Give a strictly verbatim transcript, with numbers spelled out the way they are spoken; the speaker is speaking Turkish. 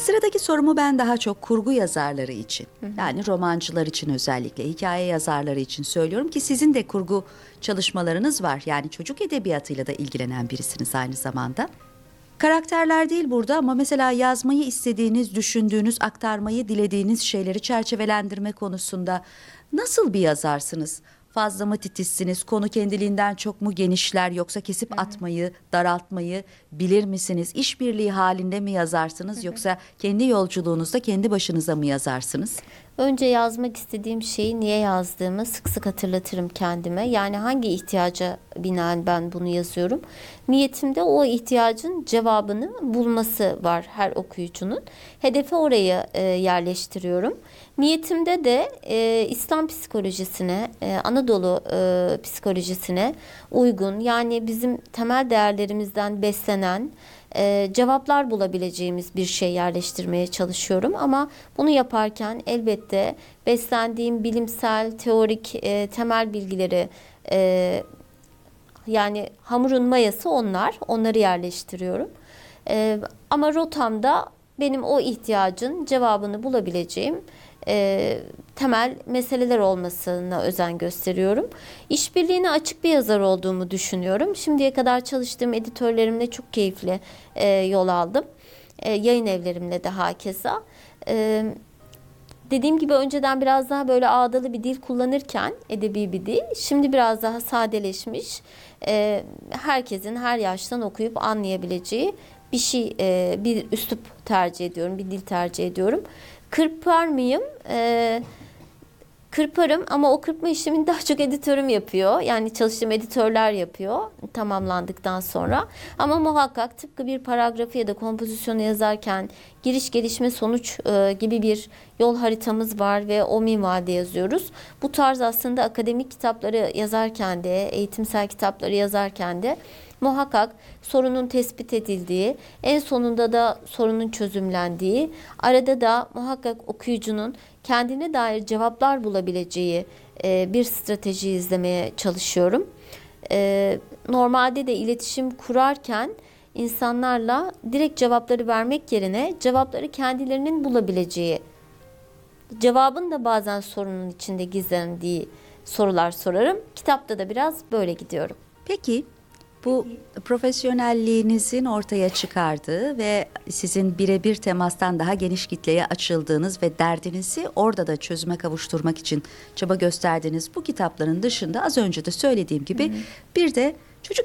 Sıradaki sorumu ben daha çok kurgu yazarları için, yani romancılar için, özellikle hikaye yazarları için söylüyorum ki sizin de kurgu çalışmalarınız var. Yani çocuk edebiyatıyla da ilgilenen birisiniz aynı zamanda. Karakterler değil burada ama mesela yazmayı istediğiniz, düşündüğünüz, aktarmayı dilediğiniz şeyleri çerçevelendirme konusunda nasıl bir yazarsınız? Fazla mı titizsiniz? Konu kendiliğinden çok mu genişler, yoksa kesip atmayı, daraltmayı bilir misiniz? İşbirliği halinde mi yazarsınız, yoksa kendi yolculuğunuzda kendi başınıza mı yazarsınız? Önce yazmak istediğim şeyi niye yazdığımı sık sık hatırlatırım kendime. Yani hangi ihtiyaca binaen ben bunu yazıyorum. Niyetimde o ihtiyacın cevabını bulması var her okuyucunun. Hedefe orayı e, yerleştiriyorum. Niyetimde de e, İslam psikolojisine, e, Anadolu e, psikolojisine uygun, yani bizim temel değerlerimizden beslenen e, cevaplar bulabileceğimiz bir şey yerleştirmeye çalışıyorum. Ama bunu yaparken elbette beslendiğim bilimsel, teorik e, temel bilgileri, e, yani hamurun mayası onlar, onları yerleştiriyorum. E, ama rotamda benim o ihtiyacın cevabını bulabileceğim e, temel meseleler olmasına özen gösteriyorum. İşbirliğine açık bir yazar olduğumu düşünüyorum. Şimdiye kadar çalıştığım editörlerimle çok keyifli e, yol aldım. E, yayın evlerimle de hakeza. E, Dediğim gibi önceden biraz daha böyle ağdalı bir dil kullanırken, edebi bir dil, şimdi biraz daha sadeleşmiş, e, herkesin her yaştan okuyup anlayabileceği bir şey, e, bir üslup tercih ediyorum, bir dil tercih ediyorum. Kırpar mıyım? E, Kırparım ama o kırpma işlemini daha çok editörüm yapıyor. Yani çalıştığım editörler yapıyor tamamlandıktan sonra. Ama muhakkak tıpkı bir paragrafı ya da kompozisyonu yazarken giriş, gelişme, sonuç e, gibi bir yol haritamız var ve o minvalde yazıyoruz. Bu tarz aslında akademik kitapları yazarken de, eğitimsel kitapları yazarken de muhakkak sorunun tespit edildiği, en sonunda da sorunun çözümlendiği, arada da muhakkak okuyucunun kendine dair cevaplar bulabileceği e, bir strateji izlemeye çalışıyorum. E, normalde de iletişim kurarken insanlarla direkt cevapları vermek yerine cevapları kendilerinin bulabileceği, cevabın da bazen sorunun içinde gizlendiği sorular sorarım. Kitapta da biraz böyle gidiyorum. Peki bu profesyonelliğinizin ortaya çıkardığı ve sizin birebir temastan daha geniş kitleye açıldığınız ve derdinizi orada da çözüme kavuşturmak için çaba gösterdiğiniz bu kitapların dışında, az önce de söylediğim gibi, hı hı, bir de